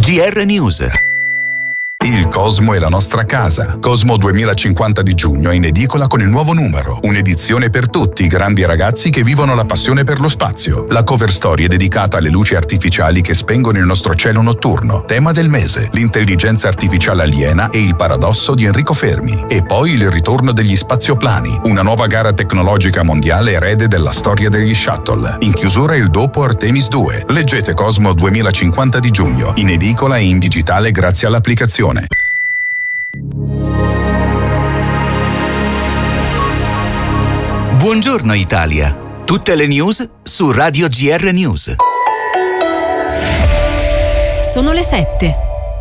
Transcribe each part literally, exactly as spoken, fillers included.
G R News. Il Cosmo è la nostra casa. Cosmo duemilacinquanta di giugno è in edicola con il nuovo numero. Un'edizione per tutti i grandi ragazzi che vivono la passione per lo spazio. La cover story è dedicata alle luci artificiali che spengono il nostro cielo notturno. Tema del mese: l'intelligenza artificiale aliena e il paradosso di Enrico Fermi. E poi il ritorno degli spazioplani, una nuova gara tecnologica mondiale erede della storia degli shuttle. In chiusura il dopo Artemis due. Leggete Cosmo duemilacinquanta di giugno, in edicola e in digitale grazie all'applicazione. Buongiorno Italia. Tutte le news su Radio G R News. Sono le sette.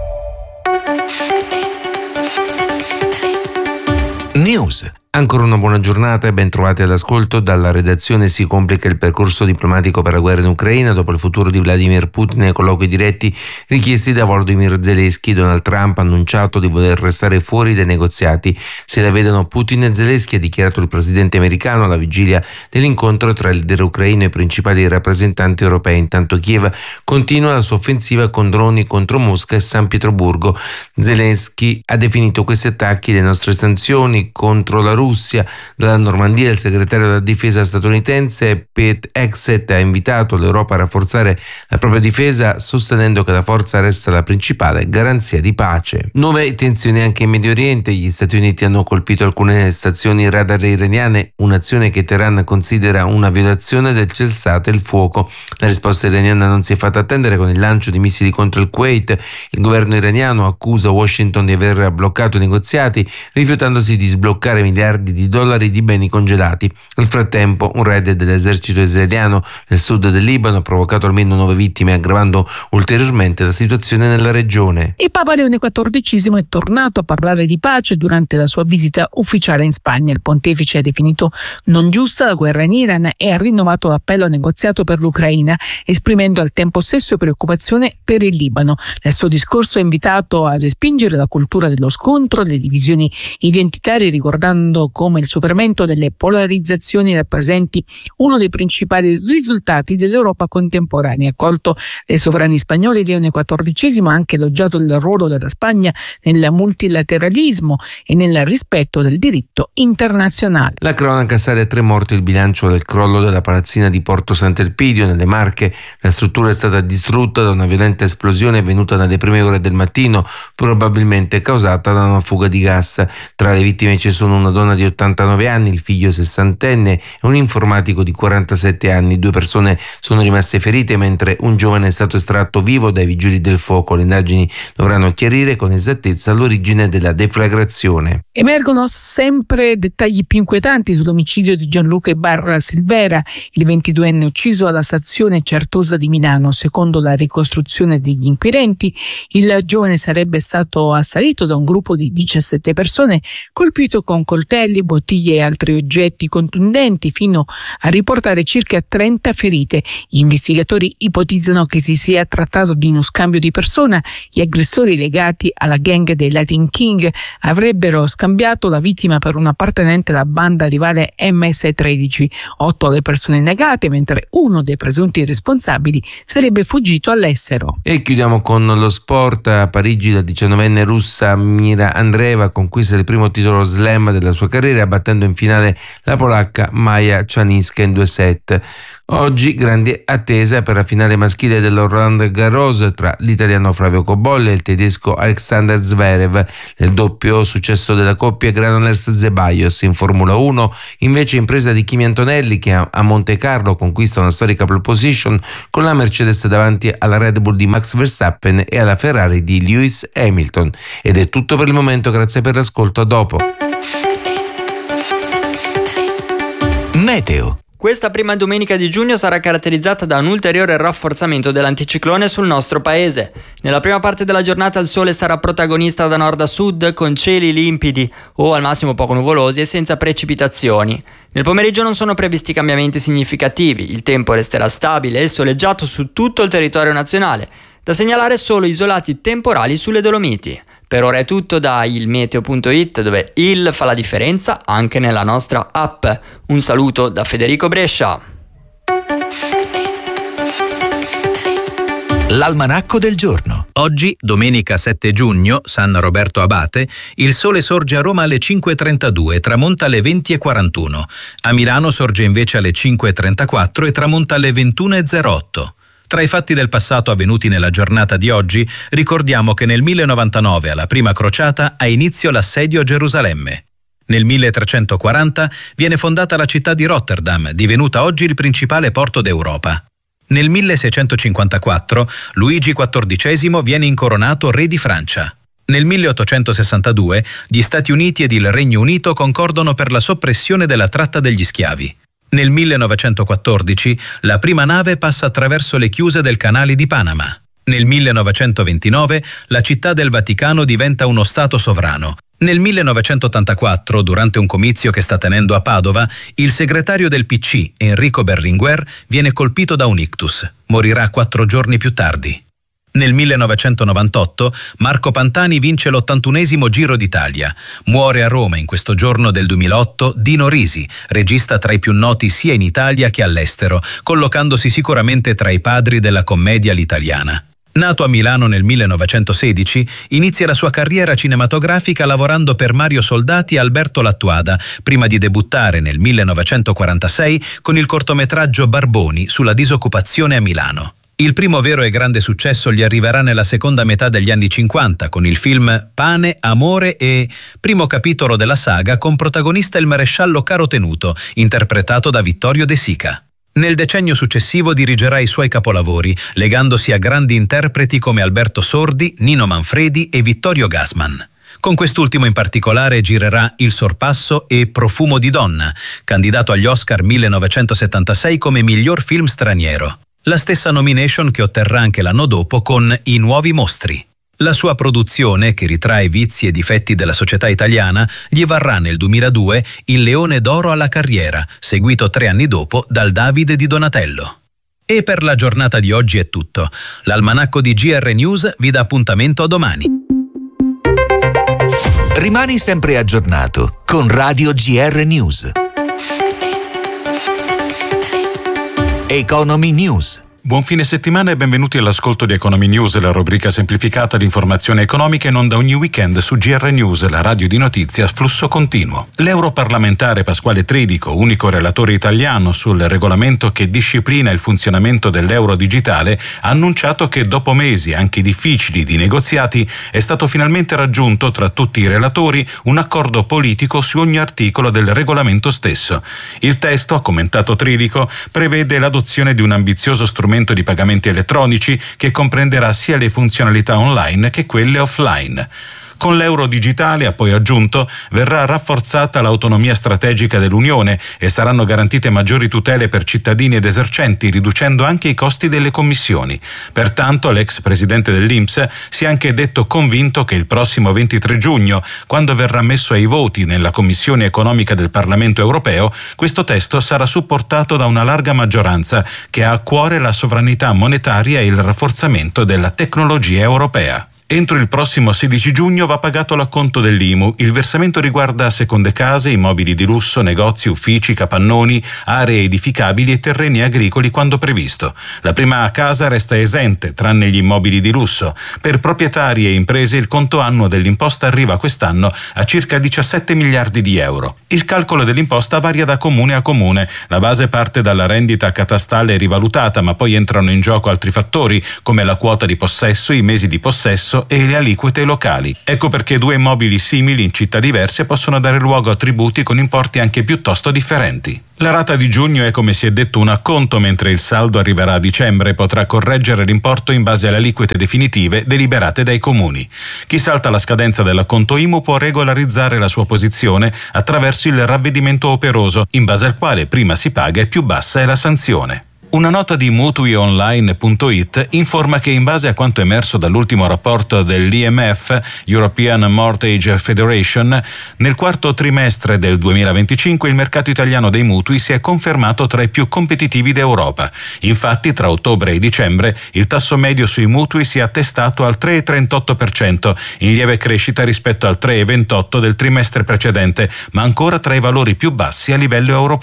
News. Ancora una buona giornata e ben trovati all'ascolto. Dalla redazione si complica il percorso diplomatico per la guerra in Ucraina. Dopo il futuro di Vladimir Putin e i colloqui diretti richiesti da Volodymyr Zelensky, Donald Trump ha annunciato di voler restare fuori dai negoziati. Se la vedono Putin e Zelensky, ha dichiarato il presidente americano alla vigilia dell'incontro tra il leader ucraino e i principali rappresentanti europei. Intanto Kiev continua la sua offensiva con droni contro Mosca e San Pietroburgo. Zelensky ha definito questi attacchi le nostre sanzioni contro la Russia. Russia. Dalla Normandia il segretario della difesa statunitense Pete Hegseth ha invitato l'Europa a rafforzare la propria difesa, sostenendo che la forza resta la principale garanzia di pace. Nuove tensioni anche in Medio Oriente. Gli Stati Uniti hanno colpito alcune stazioni radar iraniane, un'azione che Teheran considera una violazione del cessate il fuoco. La risposta iraniana non si è fatta attendere con il lancio di missili contro il Kuwait. Il governo iraniano accusa Washington di aver bloccato i negoziati, rifiutandosi di sbloccare miliardi di dollari di beni congelati. Nel frattempo un raid dell'esercito israeliano nel sud del Libano ha provocato almeno nove vittime, aggravando ulteriormente la situazione nella regione. Il Papa Leone quattordicesimo è tornato a parlare di pace durante la sua visita ufficiale in Spagna. Il pontefice ha definito non giusta la guerra in Iran e ha rinnovato l'appello negoziato per l'Ucraina, esprimendo al tempo stesso preoccupazione per il Libano. Nel suo discorso ha invitato a respingere la cultura dello scontro, le divisioni identitarie, ricordando come il superamento delle polarizzazioni rappresenti uno dei principali risultati dell'Europa contemporanea. Accolto dai sovrani spagnoli, Leone quattordicesimo ha anche elogiato il ruolo della Spagna nel multilateralismo e nel rispetto del diritto internazionale. La cronaca sale a tre morti il bilancio del crollo della palazzina di Porto Sant'Elpidio nelle Marche. La struttura è stata distrutta da una violenta esplosione avvenuta nelle prime ore del mattino, probabilmente causata da una fuga di gas. Tra le vittime ci sono una donna di ottantanove anni, il figlio sessantenne e un informatico di quarantasette anni. Due persone sono rimaste ferite, mentre un giovane è stato estratto vivo dai vigili del fuoco. Le indagini dovranno chiarire con esattezza l'origine della deflagrazione. Emergono sempre dettagli più inquietanti sull'omicidio di Gianluca Ibarra Silvera, il ventiduenne ucciso alla stazione Certosa di Milano. Secondo la ricostruzione degli inquirenti, il giovane sarebbe stato assalito da un gruppo di diciassette persone, colpito con coltelli, bottiglie e altri oggetti contundenti, fino a riportare circa trenta ferite. Gli investigatori ipotizzano che si sia trattato di uno scambio di persona. Gli aggressori legati alla gang dei Latin King avrebbero scambiato la vittima per un appartenente alla banda rivale M S tredici. Otto le persone indagate, mentre uno dei presunti responsabili sarebbe fuggito all'estero. E chiudiamo con lo sport. A Parigi la diciannovenne russa Mira Andreeva conquista il primo titolo slam della sua carriera, battendo in finale la polacca Maja Czaniska in due set. Oggi grande attesa per la finale maschile dell'Roland Garros tra l'italiano Flavio Cobolli e il tedesco Alexander Zverev. Nel doppio successo della coppia Granollers-Zeballos. In Formula uno invece impresa di Kimi Antonelli, che a Monte Carlo conquista una storica pole position con la Mercedes davanti alla Red Bull di Max Verstappen e alla Ferrari di Lewis Hamilton. Ed è tutto per il momento, grazie per l'ascolto, a dopo. Meteo. Questa prima domenica di giugno sarà caratterizzata da un ulteriore rafforzamento dell'anticiclone sul nostro paese. Nella prima parte della giornata il sole sarà protagonista da nord a sud, con cieli limpidi o al massimo poco nuvolosi e senza precipitazioni. Nel pomeriggio non sono previsti cambiamenti significativi, il tempo resterà stabile e soleggiato su tutto il territorio nazionale. Da segnalare solo isolati temporali sulle Dolomiti. Per ora è tutto da ilmeteo punto it, dove il fa la differenza anche nella nostra app. Un saluto da Federico Brescia. L'almanacco del giorno. Oggi, domenica sette giugno, San Roberto Abate, il sole sorge a Roma alle cinque e trentadue e tramonta alle venti e quarantuno. A Milano sorge invece alle cinque e trentaquattro e tramonta alle ventuno e zero otto. Tra i fatti del passato avvenuti nella giornata di oggi, ricordiamo che nel millenovantanove, alla prima crociata, ha inizio l'assedio a Gerusalemme. Nel milletrecentoquaranta viene fondata la città di Rotterdam, divenuta oggi il principale porto d'Europa. Nel milleseicentocinquantaquattro Luigi quattordicesimo viene incoronato re di Francia. Nel milleottocentosessantadue gli Stati Uniti ed il Regno Unito concordano per la soppressione della tratta degli schiavi. Nel millenovecentoquattordici la prima nave passa attraverso le chiuse del canale di Panama. Nel millenovecentoventinove la città del Vaticano diventa uno Stato sovrano. Nel millenovecentottantaquattro, durante un comizio che sta tenendo a Padova, il segretario del P C, Enrico Berlinguer, viene colpito da un ictus. Morirà quattro giorni più tardi. Nel millenovecentonovantotto Marco Pantani vince l'ottantunesimo Giro d'Italia. Muore a Roma in questo giorno del duemilaotto Dino Risi, regista tra i più noti sia in Italia che all'estero, collocandosi sicuramente tra i padri della commedia all'italiana. Nato a Milano nel millenovecentosedici, inizia la sua carriera cinematografica lavorando per Mario Soldati e Alberto Lattuada, prima di debuttare nel millenovecentoquarantasei con il cortometraggio Barboni sulla disoccupazione a Milano. Il primo vero e grande successo gli arriverà nella seconda metà degli anni cinquanta con il film Pane, amore e primo capitolo della saga con protagonista il maresciallo Caro Tenuto, interpretato da Vittorio De Sica. Nel decennio successivo dirigerà i suoi capolavori, legandosi a grandi interpreti come Alberto Sordi, Nino Manfredi e Vittorio Gassman. Con quest'ultimo in particolare girerà Il Sorpasso e Profumo di donna, candidato agli Oscar millenovecentosettantasei come miglior film straniero. La stessa nomination che otterrà anche l'anno dopo con I Nuovi Mostri. La sua produzione, che ritrae vizi e difetti della società italiana, gli varrà nel duemiladue il Leone d'Oro alla carriera, seguito tre anni dopo dal Davide di Donatello. E per la giornata di oggi è tutto. L'almanacco di G R News vi dà appuntamento a domani. Rimani sempre aggiornato con Radio G R News. Economy News. Buon fine settimana e benvenuti all'ascolto di Economy News, la rubrica semplificata di informazione economica in onda ogni weekend su G R News, la radio di notizie a flusso continuo. L'europarlamentare Pasquale Tridico, unico relatore italiano sul regolamento che disciplina il funzionamento dell'euro digitale, ha annunciato che dopo mesi anche difficili di negoziati è stato finalmente raggiunto tra tutti i relatori un accordo politico su ogni articolo del regolamento stesso. Il testo, ha commentato Tridico, prevede l'adozione di un ambizioso strumento di pagamenti elettronici che comprenderà sia le funzionalità online che quelle offline. Con l'euro digitale, ha poi aggiunto, verrà rafforzata l'autonomia strategica dell'Unione e saranno garantite maggiori tutele per cittadini ed esercenti, riducendo anche i costi delle commissioni. Pertanto, l'ex presidente dell'I N P S si è anche detto convinto che il prossimo ventitré giugno, quando verrà messo ai voti nella Commissione economica del Parlamento europeo, questo testo sarà supportato da una larga maggioranza che ha a cuore la sovranità monetaria e il rafforzamento della tecnologia europea. Entro il prossimo sedici giugno va pagato l'acconto dell'I M U. Il versamento riguarda seconde case, immobili di lusso, negozi, uffici, capannoni, aree edificabili e terreni agricoli quando previsto. La prima casa resta esente, tranne gli immobili di lusso. Per proprietari e imprese il conto annuo dell'imposta arriva quest'anno a circa diciassette miliardi di euro. Il calcolo dell'imposta varia da comune a comune. La base parte dalla rendita catastale rivalutata, ma poi entrano in gioco altri fattori, come la quota di possesso, i mesi di possesso e le aliquote locali. Ecco perché due immobili simili in città diverse possono dare luogo a tributi con importi anche piuttosto differenti. La rata di giugno è, come si è detto, un acconto, mentre il saldo arriverà a dicembre e potrà correggere l'importo in base alle aliquote definitive deliberate dai comuni. Chi salta la scadenza dell'acconto I M U può regolarizzare la sua posizione attraverso il ravvedimento operoso, in base al quale prima si paga e più bassa è la sanzione. Una nota di mutuionline punto it informa che in base a quanto emerso dall'ultimo rapporto dell'I M F, European Mortgage Federation, nel quarto trimestre del duemilaventicinque il mercato italiano dei mutui si è confermato tra i più competitivi d'Europa. Infatti, tra ottobre e dicembre, il tasso medio sui mutui si è attestato al tre virgola trentotto per cento, in lieve crescita rispetto al tre virgola ventotto per cento del trimestre precedente, ma ancora tra i valori più bassi a livello europeo.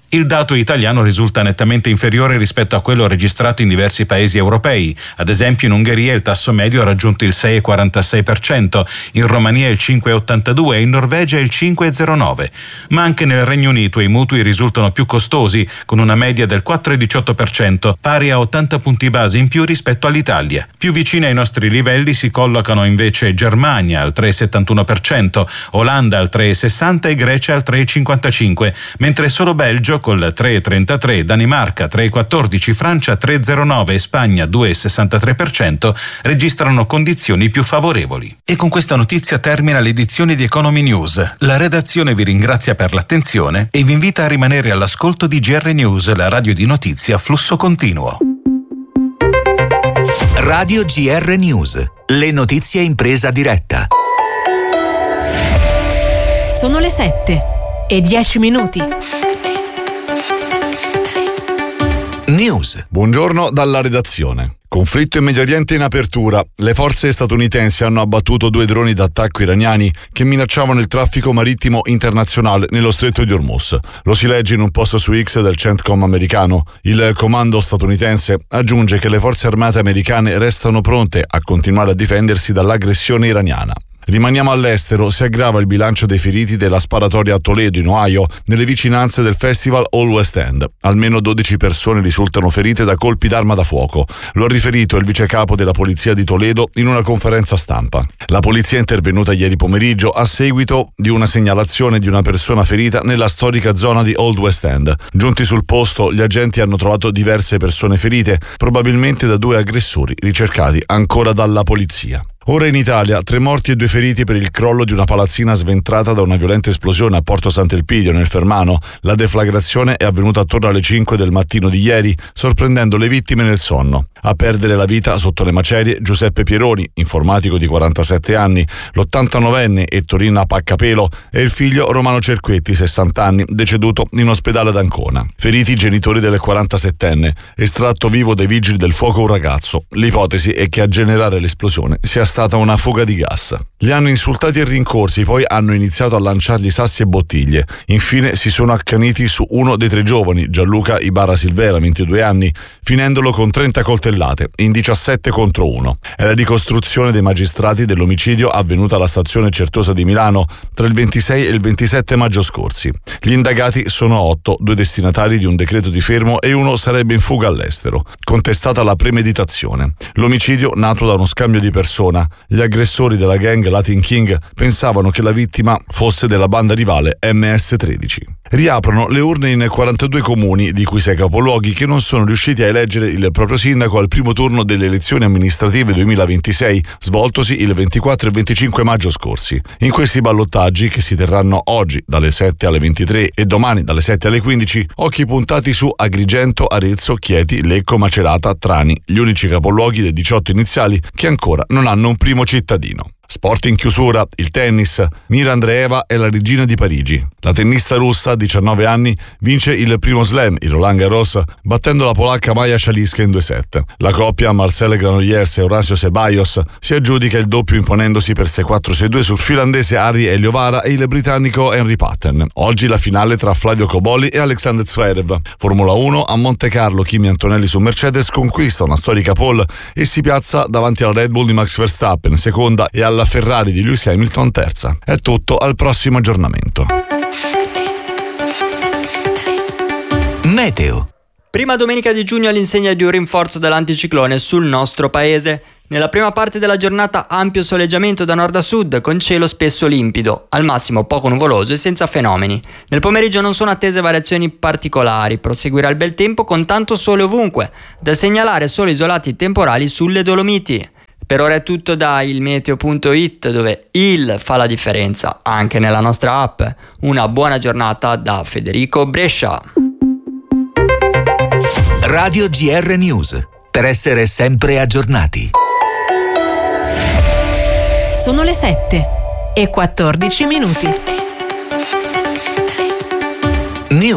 Il dato italiano risulta nettamente inferiore rispetto a quello registrato in diversi paesi europei. Ad esempio in Ungheria il tasso medio ha raggiunto il sei virgola quarantasei per cento, in Romania il cinque virgola ottantadue per cento e in Norvegia il cinque virgola zero nove per cento. Ma anche nel Regno Unito i mutui risultano più costosi, con una media del quattro virgola diciotto per cento, pari a ottanta punti base in più rispetto all'Italia. Più vicine ai nostri livelli si collocano invece Germania al tre virgola settantuno per cento, Olanda al tre virgola sessanta per cento e Grecia al tre virgola cinquantacinque per cento, mentre solo Belgio col tre virgola trentatré per cento, Danimarca tre virgola quattordici per cento, Francia tre virgola zero nove per cento e Spagna due virgola sessantatré per cento registrano condizioni più favorevoli. E con questa notizia termina l'edizione di Economy News. La redazione vi ringrazia per l'attenzione e vi invita a rimanere all'ascolto di G R News, la radio di notizie a flusso continuo. Radio G R News, le notizie in presa diretta. Sono le sette e dieci minuti. News. Buongiorno dalla redazione. Conflitto in Medio Oriente in apertura. Le forze statunitensi hanno abbattuto due droni d'attacco iraniani che minacciavano il traffico marittimo internazionale nello stretto di Hormuz. Lo si legge in un post su X del CENTCOM americano. Il comando statunitense aggiunge che le forze armate americane restano pronte a continuare a difendersi dall'aggressione iraniana. Rimaniamo all'estero, si aggrava il bilancio dei feriti della sparatoria a Toledo, in Ohio, nelle vicinanze del festival All West End. Almeno dodici persone risultano ferite da colpi d'arma da fuoco. Lo ha riferito il vicecapo della polizia di Toledo in una conferenza stampa. La polizia è intervenuta ieri pomeriggio a seguito di una segnalazione di una persona ferita nella storica zona di Old West End. Giunti sul posto, gli agenti hanno trovato diverse persone ferite, probabilmente da due aggressori ricercati ancora dalla polizia. Ora in Italia, tre morti e due feriti per il crollo di una palazzina sventrata da una violenta esplosione a Porto Sant'Elpidio, nel Fermano. La deflagrazione è avvenuta attorno alle cinque del mattino di ieri, sorprendendo le vittime nel sonno. A perdere la vita sotto le macerie Giuseppe Pieroni, informatico di quarantasette anni, l'ottantanovenne Ettorina Paccapelo e il figlio Romano Cerquetti, sessanta anni, deceduto in ospedale ad Ancona. Feriti i genitori del quarantasettenne, estratto vivo dai vigili del fuoco un ragazzo. L'ipotesi è che a generare l'esplosione sia stata una fuga di gas. Li hanno insultati e rincorsi, poi hanno iniziato a lanciargli sassi e bottiglie. Infine si sono accaniti su uno dei tre giovani, Gianluca Ibarra Silvera, ventidue anni, finendolo con trenta coltellate, in diciassette contro uno. È la ricostruzione dei magistrati dell'omicidio avvenuta alla stazione Certosa di Milano tra il ventisei e il ventisette maggio scorsi. Gli indagati sono otto, due destinatari di un decreto di fermo e uno sarebbe in fuga all'estero. Contestata la premeditazione. L'omicidio nato da uno scambio di persona. Gli aggressori della gang Latin King pensavano che la vittima fosse della banda rivale M S tredici. Riaprono le urne in quarantadue comuni, di cui sei capoluoghi, che non sono riusciti a eleggere il proprio sindaco al primo turno delle elezioni amministrative duemilaventisei, svoltosi il ventiquattro e venticinque maggio scorsi. In questi ballottaggi, che si terranno oggi dalle sette alle ventitré e domani dalle sette alle quindici, occhi puntati su Agrigento, Arezzo, Chieti, Lecco, Macerata, Trani, gli unici capoluoghi dei diciotto iniziali che ancora non hanno un primo cittadino. Sport in chiusura, il tennis. Mira Andreeva è la regina di Parigi. La tennista russa, diciannove anni, vince il primo slam, il Roland Garros, battendo la polacca Maja Szaliska in due set. La coppia Marcel Granollers e Horacio Ceballos si aggiudica il doppio imponendosi per sei quattro sei due sul finlandese Harry Eliovara e il britannico Henry Patten. Oggi la finale tra Flavio Cobolli e Alexander Zverev. Formula uno, a Monte Carlo Kimi Antonelli su Mercedes conquista una storica pole e si piazza davanti alla Red Bull di Max Verstappen, seconda, e alla la Ferrari di Lewis Hamilton terza. È tutto, al prossimo aggiornamento. Meteo. Prima domenica di giugno all'insegna di un rinforzo dell'anticiclone sul nostro paese. Nella prima parte della giornata ampio soleggiamento da nord a sud con cielo spesso limpido, al massimo poco nuvoloso e senza fenomeni. Nel pomeriggio non sono attese variazioni particolari, proseguirà il bel tempo con tanto sole ovunque, da segnalare solo isolati temporali sulle Dolomiti. Per ora è tutto da ilmeteo punto it, dove il fa la differenza anche nella nostra app. Una buona giornata da Federico Brescia. Radio G R News, per essere sempre aggiornati. Sono le sette e quattordici minuti. News.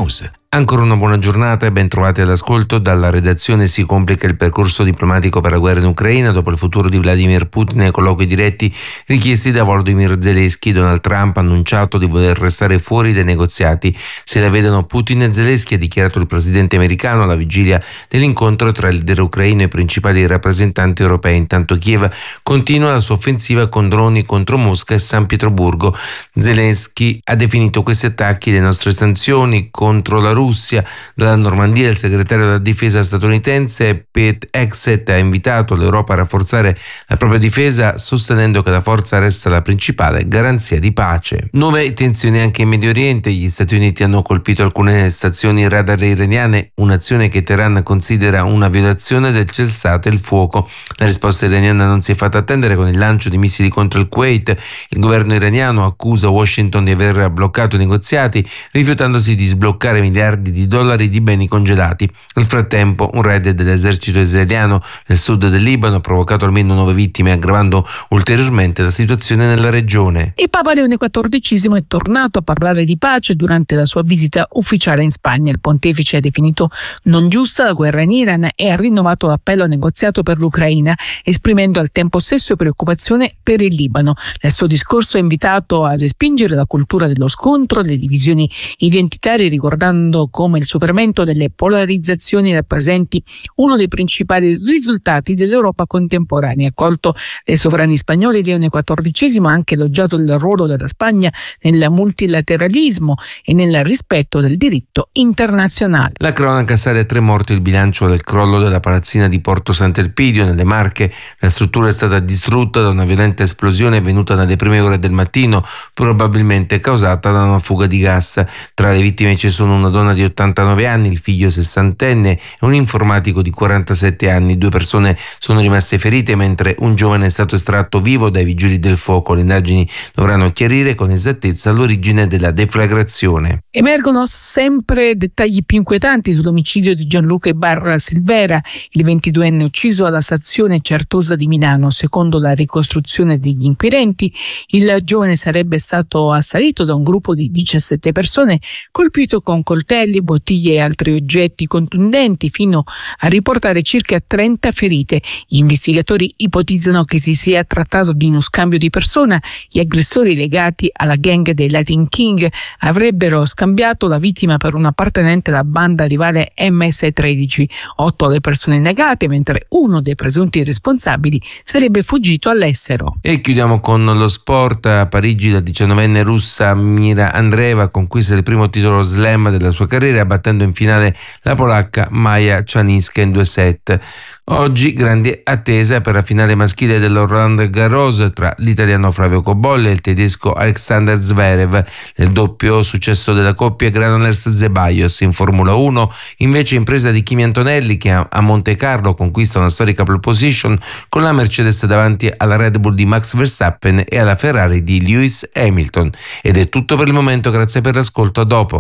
Ancora una buona giornata e ben trovati all'ascolto. Dalla redazione si complica il percorso diplomatico per la guerra in Ucraina dopo il futuro di Vladimir Putin e i colloqui diretti richiesti da Volodymyr Zelensky. Donald Trump ha annunciato di voler restare fuori dai negoziati se la vedono Putin e Zelensky, ha dichiarato il presidente americano alla vigilia dell'incontro tra il leader ucraino e i principali rappresentanti europei. Intanto Kiev continua la sua offensiva con droni contro Mosca e San Pietroburgo. Zelensky ha definito questi attacchi le nostre sanzioni contro la Russia. Dalla Normandia il segretario della difesa statunitense Pete Hegseth ha invitato l'Europa a rafforzare la propria difesa, sostenendo che la forza resta la principale garanzia di pace. Nuove tensioni anche in Medio Oriente. Gli Stati Uniti hanno colpito alcune stazioni radar iraniane, un'azione che Teheran considera una violazione del cessate il fuoco. La risposta iraniana non si è fatta attendere con il lancio di missili contro il Kuwait. Il governo iraniano accusa Washington di aver bloccato i negoziati, rifiutandosi di sbloccare miliardi di dollari di beni congelati. Nel frattempo un raid dell'esercito israeliano nel sud del Libano ha provocato almeno nove vittime, aggravando ulteriormente la situazione nella regione. Il Papa Leone quattordicesimo è tornato a parlare di pace durante la sua visita ufficiale in Spagna. Il pontefice ha definito non giusta la guerra in Iran e ha rinnovato l'appello negoziato per l'Ucraina, esprimendo al tempo stesso preoccupazione per il Libano. Nel suo discorso ha invitato a respingere la cultura dello scontro, le divisioni identitarie, ricordando come il superamento delle polarizzazioni rappresenti uno dei principali risultati dell'Europa contemporanea. Accolto dai sovrani spagnoli, Leone quattordicesimo ha anche elogiato il ruolo della Spagna nel multilateralismo e nel rispetto del diritto internazionale. La cronaca sale a tre morti il bilancio del crollo della palazzina di Porto Sant'Elpidio nelle Marche. La struttura è stata distrutta da una violenta esplosione avvenuta nelle prime ore del mattino, probabilmente causata da una fuga di gas. Tra le vittime ci sono una donna di ottantanove anni, il figlio sessantenne e un informatico di quarantasette anni. Due persone sono rimaste ferite mentre un giovane è stato estratto vivo dai vigili del fuoco. Le indagini dovranno chiarire con esattezza l'origine della deflagrazione. Emergono sempre dettagli più inquietanti sull'omicidio di Gianluca Ibarra Silvera, il ventiduenne ucciso alla stazione Certosa di Milano. Secondo la ricostruzione degli inquirenti, il giovane sarebbe stato assalito da un gruppo di diciassette persone, colpito con coltelli, bottiglie e altri oggetti contundenti, fino a riportare circa trenta ferite. Gli investigatori ipotizzano che si sia trattato di uno scambio di persona. Gli aggressori legati alla gang dei Latin King avrebbero scambiato la vittima per un appartenente alla banda rivale M S tredici. Otto le persone indagate, mentre uno dei presunti responsabili sarebbe fuggito all'estero. E chiudiamo con lo sport. A Parigi la diciannovenne russa Mira Andreeva conquista il primo titolo slam della sua carriera, battendo in finale la polacca Maja Czaniska in due set. Oggi grande attesa per la finale maschile dell'Roland Garros tra l'italiano Flavio Cobolli e il tedesco Alexander Zverev. Nel doppio successo della coppia Granollers-Zeballos. In Formula uno invece impresa di Kimi Antonelli, che a Monte Carlo conquista una storica pole position con la Mercedes davanti alla Red Bull di Max Verstappen e alla Ferrari di Lewis Hamilton. Ed è tutto per il momento, grazie per l'ascolto, a dopo.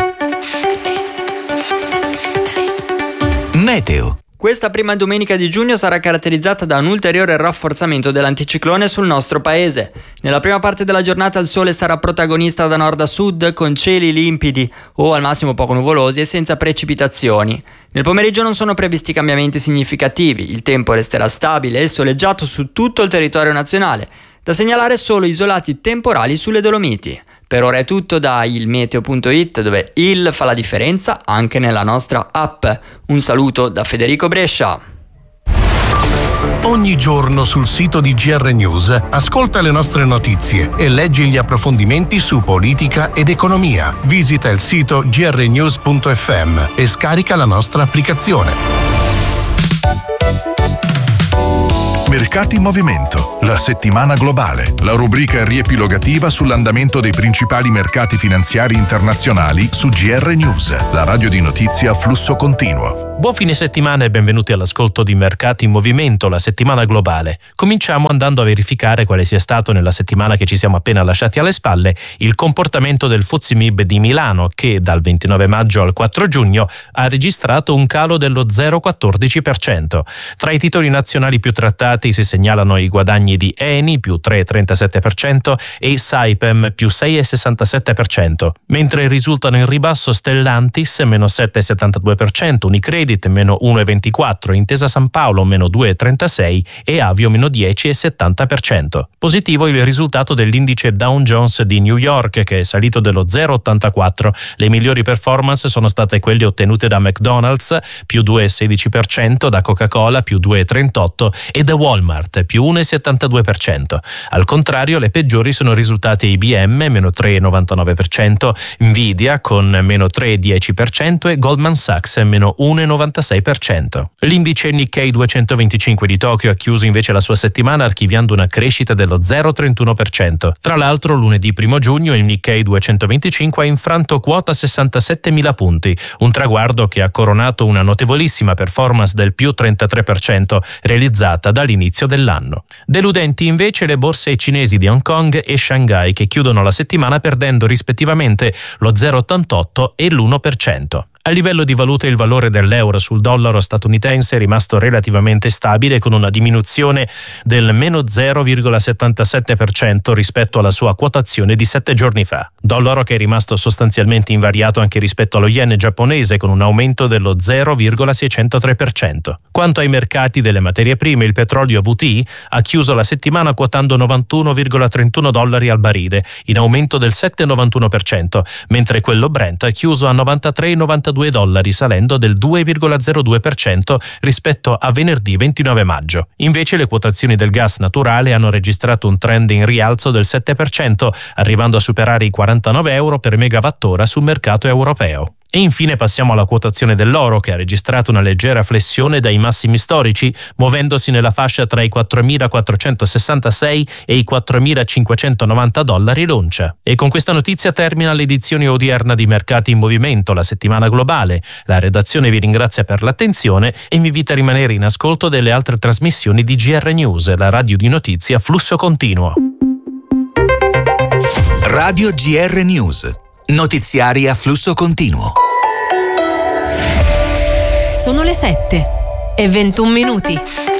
Meteo. Questa prima domenica di giugno sarà caratterizzata da un ulteriore rafforzamento dell'anticiclone sul nostro paese. Nella prima parte della giornata il sole sarà protagonista da nord a sud, con cieli limpidi o al massimo poco nuvolosi e senza precipitazioni. Nel pomeriggio non sono previsti cambiamenti significativi, il tempo resterà stabile e soleggiato su tutto il territorio nazionale. Da segnalare solo isolati temporali sulle Dolomiti. Per ora è tutto da ilmeteo punto it, dove il fa la differenza anche nella nostra app. Un saluto da Federico Brescia. Ogni giorno sul sito di G R News ascolta le nostre notizie e leggi gli approfondimenti su politica ed economia. Visita il sito g r news punto f m e scarica la nostra applicazione. Mercati in movimento, la settimana globale, la rubrica riepilogativa sull'andamento dei principali mercati finanziari internazionali su G R News, la radio di notizia a flusso continuo. Buon fine settimana e benvenuti all'ascolto di Mercati in Movimento, la settimana globale. Cominciamo andando a verificare quale sia stato nella settimana che ci siamo appena lasciati alle spalle il comportamento del F T S E M I B di Milano, che dal ventinove maggio al quattro giugno ha registrato un calo dello zero virgola quattordici per cento. Tra i titoli nazionali più trattati si segnalano i guadagni guadagni di Eni più tre virgola trentasette per cento e Saipem più sei virgola sessantasette per cento, mentre risultano in ribasso Stellantis meno sette virgola settantadue per cento, Unicredit meno uno virgola ventiquattro per cento, Intesa San Paolo meno due virgola trentasei per cento e Avio meno dieci virgola settanta per cento. Positivo il risultato dell'indice Dow Jones di New York, che è salito dello zero virgola ottantaquattro. Le migliori performance sono state quelle ottenute da McDonald's più due virgola sedici per cento, da Coca-Cola più due virgola trentotto per cento e da Walmart più uno virgola settantadue per cento. Al contrario, le peggiori sono risultate I B M meno tre virgola novantanove per cento, Nvidia con meno tre virgola dieci per cento e Goldman Sachs meno uno virgola novantasei per cento. L'indice Nikkei duecentoventicinque di Tokyo ha chiuso invece la sua settimana archiviando una crescita dello zero virgola trentuno per cento. Tra l'altro, lunedì primo giugno il Nikkei duecentoventicinque ha infranto quota sessantasettemila punti, un traguardo che ha coronato una notevolissima performance del più trentatré per cento realizzata dall'inizio dell'anno. Deludenti invece le borse cinesi di Hong Kong e Shanghai, che chiudono la settimana perdendo rispettivamente lo zero virgola ottantotto e l'uno per cento. A livello di valuta il valore dell'euro sul dollaro statunitense è rimasto relativamente stabile, con una diminuzione del meno zero virgola settantasette per cento rispetto alla sua quotazione di sette giorni fa. Dollaro che è rimasto sostanzialmente invariato anche rispetto allo yen giapponese, con un aumento dello zero virgola seicentotré per cento. Quanto ai mercati delle materie prime, il petrolio W T I ha chiuso la settimana quotando novantuno virgola trentuno dollari al barile, in aumento del sette virgola novantuno per cento, mentre quello Brent ha chiuso a novantatré virgola novantadue dollari, salendo del due virgola zero due per cento rispetto a venerdì ventinove maggio. Invece le quotazioni del gas naturale hanno registrato un trend in rialzo del sette per cento, arrivando a superare i quarantanove euro per megawattora sul mercato europeo. E infine passiamo alla quotazione dell'oro, che ha registrato una leggera flessione dai massimi storici, muovendosi nella fascia tra i quattromilaquattrocentosessantasei e i quattromilacinquecentonovanta dollari l'oncia. E con questa notizia termina l'edizione odierna di Mercati in Movimento, la settimana globale. La redazione vi ringrazia per l'attenzione e vi invita a rimanere in ascolto delle altre trasmissioni di G R News, la radio di notizie a flusso continuo. Radio G R News. Notiziari a flusso continuo. Sono le sette e ventuno minuti.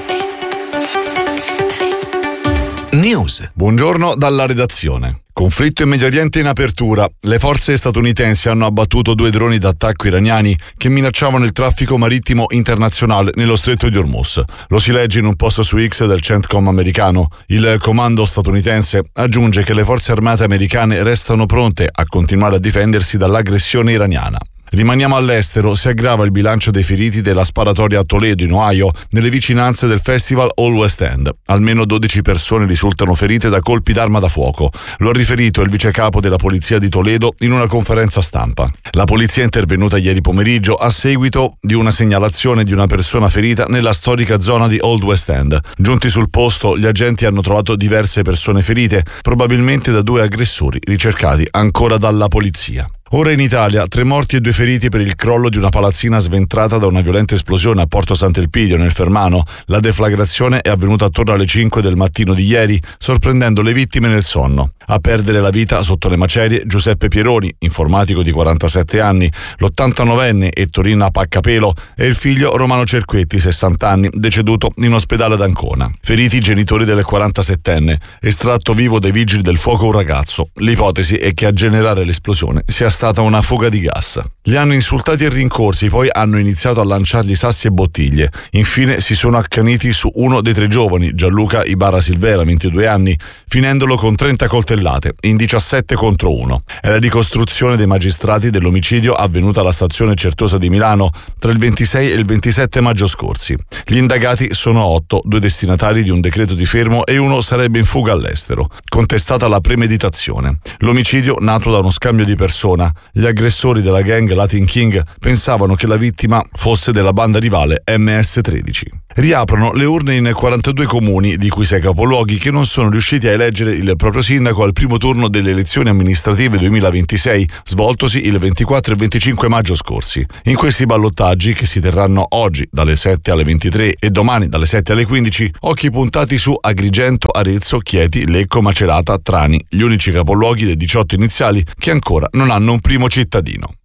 News. Buongiorno dalla redazione. Conflitto in Medio Oriente in apertura. Le forze statunitensi hanno abbattuto due droni d'attacco iraniani che minacciavano il traffico marittimo internazionale nello stretto di Hormuz. Lo si legge in un post su X del CENTCOM americano. Il comando statunitense aggiunge che le forze armate americane restano pronte a continuare a difendersi dall'aggressione iraniana. Rimaniamo all'estero, si aggrava il bilancio dei feriti della sparatoria a Toledo, in Ohio, nelle vicinanze del festival All West End. Almeno dodici persone risultano ferite da colpi d'arma da fuoco. Lo ha riferito il vicecapo della polizia di Toledo in una conferenza stampa. La polizia è intervenuta ieri pomeriggio a seguito di una segnalazione di una persona ferita nella storica zona di Old West End. Giunti sul posto, gli agenti hanno trovato diverse persone ferite, probabilmente da due aggressori ricercati ancora dalla polizia. Ora in Italia, tre morti e due feriti per il crollo di una palazzina sventrata da una violenta esplosione a Porto Sant'Elpidio, nel Fermano. La deflagrazione è avvenuta attorno alle cinque del mattino di ieri, sorprendendo le vittime nel sonno. A perdere la vita sotto le macerie Giuseppe Pieroni, informatico di quarantasette anni, l'ottantanovenne Ettorina Paccapelo e il figlio Romano Cerquetti, sessanta anni, deceduto in ospedale ad Ancona. Feriti i genitori del quarantasettenne, estratto vivo dai vigili del fuoco un ragazzo. L'ipotesi è che a generare l'esplosione sia stata una fuga di gas. Li hanno insultati e rincorsi, poi hanno iniziato a lanciargli sassi e bottiglie. Infine si sono accaniti su uno dei tre giovani, Gianluca Ibarra Silvera, ventidue anni, finendolo con trenta coltellate, in diciassette contro uno. È la ricostruzione dei magistrati dell'omicidio avvenuta alla stazione Certosa di Milano tra il ventisei e il ventisette maggio scorsi. Gli indagati sono otto, due destinatari di un decreto di fermo e uno sarebbe in fuga all'estero. Contestata la premeditazione. L'omicidio nato da uno scambio di persona. Gli aggressori della gang Latin King pensavano che la vittima fosse della banda rivale M S tredici. Riaprono le urne in quarantadue comuni, di cui sei capoluoghi che non sono riusciti a eleggere il proprio sindaco al primo turno delle elezioni amministrative duemilaventisei, svoltosi il ventiquattro e venticinque maggio scorsi. In questi ballottaggi, che si terranno oggi dalle sette alle ventitré e domani dalle sette alle quindici, occhi puntati su Agrigento, Arezzo, Chieti, Lecco, Macerata, Trani, gli unici capoluoghi dei diciotto iniziali che ancora non hanno un primo cittadino.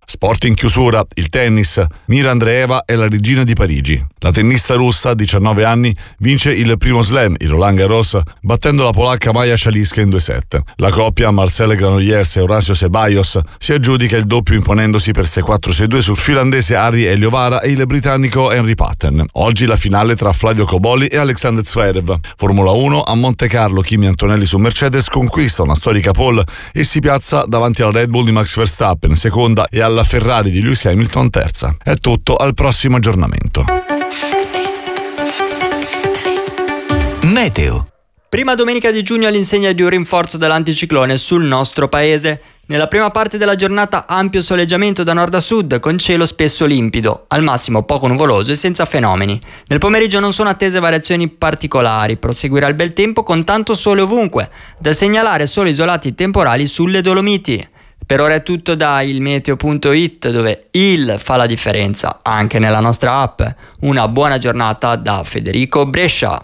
Sport in chiusura, il tennis. Mira Andreeva è la regina di Parigi. La tennista russa, diciannove anni, vince il primo slam, il Roland Garros, battendo la polacca Maja Szaliska in due set. La coppia Marcel Granollers e Horacio Ceballos si aggiudica il doppio imponendosi per sei quattro sei due sul finlandese Harry Eliovara e il britannico Henry Patten. Oggi la finale tra Flavio Cobolli e Alexander Zverev. Formula uno, a Monte Carlo Kimi Antonelli su Mercedes conquista una storica pole e si piazza davanti alla Red Bull di Max Verstappen seconda e alla Ferrari di Lewis Hamilton terza. È tutto, al prossimo aggiornamento. Meteo. Prima domenica di giugno all'insegna di un rinforzo dell'anticiclone sul nostro paese. Nella prima parte della giornata ampio soleggiamento da nord a sud con cielo spesso limpido, al massimo poco nuvoloso e senza fenomeni. Nel pomeriggio non sono attese variazioni particolari, proseguirà il bel tempo con tanto sole ovunque, da segnalare solo isolati temporali sulle Dolomiti. Per ora è tutto da ilmeteo punto it, dove il fa la differenza anche nella nostra app. Una buona giornata da Federico Brescia.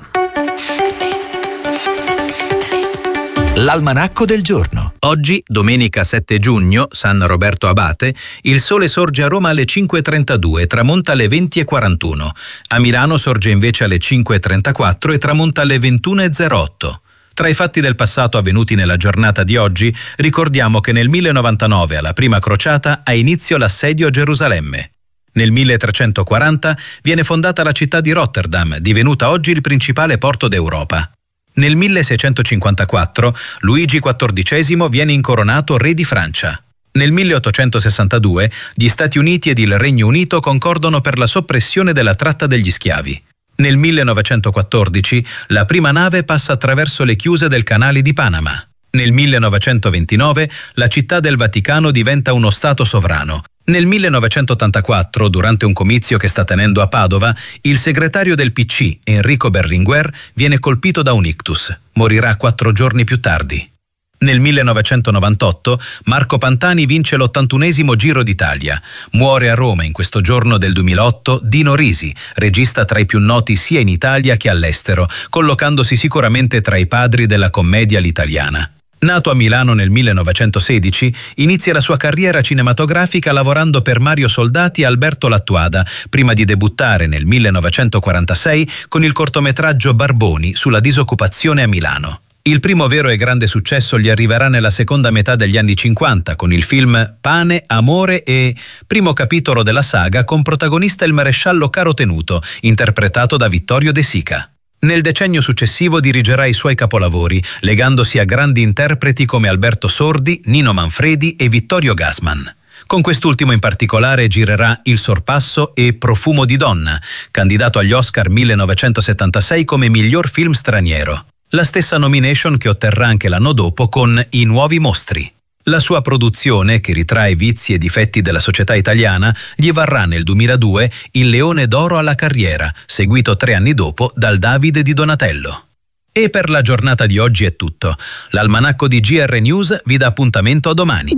L'almanacco del giorno. Oggi, domenica sette giugno, San Roberto Abate, il sole sorge a Roma alle cinque e trentadue e tramonta alle venti e quarantuno. A Milano sorge invece alle cinque e trentaquattro e tramonta alle ventuno e zero otto. Tra i fatti del passato avvenuti nella giornata di oggi, ricordiamo che nel millenovantanove, alla prima crociata, ha inizio l'assedio a Gerusalemme. Nel milletrecentoquaranta viene fondata la città di Rotterdam, divenuta oggi il principale porto d'Europa. Nel milleseicentocinquantaquattro Luigi quattordicesimo viene incoronato re di Francia. Nel milleottocentosessantadue gli Stati Uniti ed il Regno Unito concordano per la soppressione della tratta degli schiavi. Nel millenovecentoquattordici la prima nave passa attraverso le chiuse del canale di Panama. Nel millenovecentoventinove la città del Vaticano diventa uno Stato sovrano. Nel millenovecentottantaquattro, durante un comizio che sta tenendo a Padova, il segretario del P C, Enrico Berlinguer, viene colpito da un ictus. Morirà quattro giorni più tardi. Nel millenovecentonovantotto Marco Pantani vince l'ottantunesimo Giro d'Italia. Muore a Roma in questo giorno del duemilaotto Dino Risi, regista tra i più noti sia in Italia che all'estero, collocandosi sicuramente tra i padri della commedia all'italiana. Nato a Milano nel millenovecentosedici, inizia la sua carriera cinematografica lavorando per Mario Soldati e Alberto Lattuada, prima di debuttare nel millenovecentoquarantasei con il cortometraggio Barboni sulla disoccupazione a Milano. Il primo vero e grande successo gli arriverà nella seconda metà degli anni cinquanta con il film Pane, Amore e primo capitolo della saga con protagonista il maresciallo Caro Tenuto, interpretato da Vittorio De Sica. Nel decennio successivo dirigerà i suoi capolavori, legandosi a grandi interpreti come Alberto Sordi, Nino Manfredi e Vittorio Gassman. Con quest'ultimo in particolare girerà Il Sorpasso e Profumo di donna, candidato agli Oscar millenovecentosettantasei come miglior film straniero. La stessa nomination che otterrà anche l'anno dopo con I Nuovi Mostri. La sua produzione, che ritrae vizi e difetti della società italiana, gli varrà nel duemiladue il Leone d'Oro alla carriera, seguito tre anni dopo dal Davide di Donatello. E per la giornata di oggi è tutto. L'almanacco di G R News vi dà appuntamento a domani.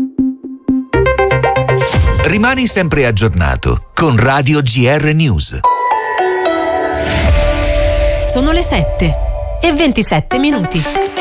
Rimani sempre aggiornato con Radio G R News. Sono le sette e ventisette minuti.